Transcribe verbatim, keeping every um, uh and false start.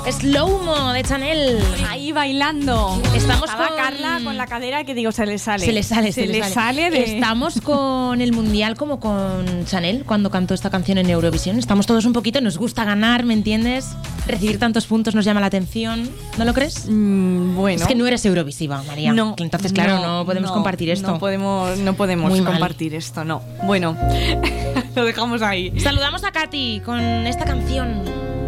Slow-mo de Chanel. Ahí bailando. Estamos Estaba con Carla con la cadera que digo, se le sale. Se le sale, se, se, le le sale. sale de... Estamos con el Mundial como con Chanel cuando cantó esta canción en Eurovisión. Estamos todos un poquito, nos gusta ganar, ¿me entiendes? Recibir tantos puntos nos llama la atención. ¿No lo crees? Mm, bueno. Es que no eres eurovisiva, María. No. Entonces, claro, no, no podemos no, compartir esto. No podemos, no podemos Muy mal. compartir esto, no. Bueno, lo dejamos ahí. Saludamos a Katy con esta canción.